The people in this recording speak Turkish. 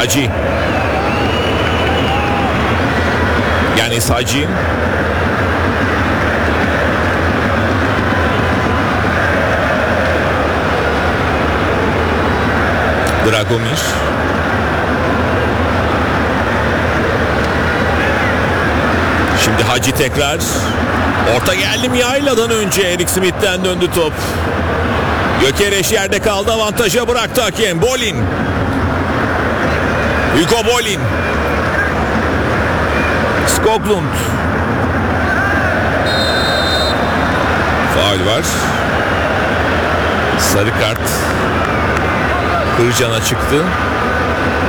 Hacı. Yanis Hacı. Dragomir. Şimdi Hacı tekrar. Orta geldim Yayla'dan önce. Eric Smith'ten döndü top. Gökereş yerde kaldı, avantaja bıraktı hakem. Bolin. Hugo Bolin. Skoglund. Faul var. Sarı kart Kırcan'a çıktı.